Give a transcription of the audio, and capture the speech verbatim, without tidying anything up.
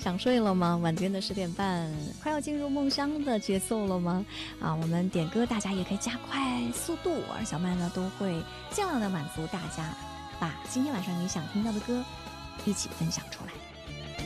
想睡了吗？晚间的十点半，快要进入梦乡的节奏了吗？啊，我们点歌，大家也可以加快速度，而小麦呢都会尽量的满足大家，把今天晚上你想听到的歌一起分享出来。